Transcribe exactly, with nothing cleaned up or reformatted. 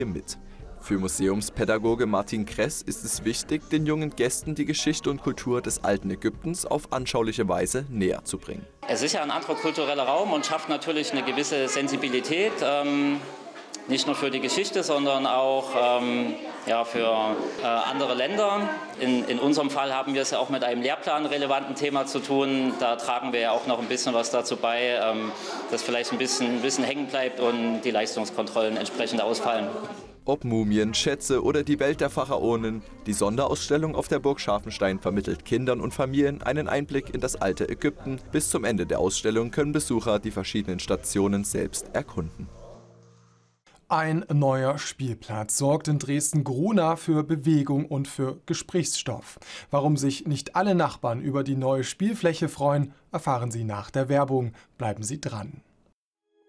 mit. Für Museumspädagoge Martin Kress ist es wichtig, den jungen Gästen die Geschichte und Kultur des alten Ägyptens auf anschauliche Weise näher zu bringen. Es ist ja ein anderer kultureller Raum und schafft natürlich eine gewisse Sensibilität, ähm, nicht nur für die Geschichte, sondern auch ähm, ja, für äh, andere Länder. In, in unserem Fall haben wir es ja auch mit einem lehrplanrelevanten Thema zu tun. Da tragen wir ja auch noch ein bisschen was dazu bei, ähm, dass vielleicht ein bisschen, ein bisschen hängen bleibt und die Leistungskontrollen entsprechend ausfallen. Ob Mumien, Schätze oder die Welt der Pharaonen, die Sonderausstellung auf der Burg Scharfenstein vermittelt Kindern und Familien einen Einblick in das alte Ägypten. Bis zum Ende der Ausstellung können Besucher die verschiedenen Stationen selbst erkunden. Ein neuer Spielplatz sorgt in Dresden-Grunau für Bewegung und für Gesprächsstoff. Warum sich nicht alle Nachbarn über die neue Spielfläche freuen, erfahren Sie nach der Werbung. Bleiben Sie dran.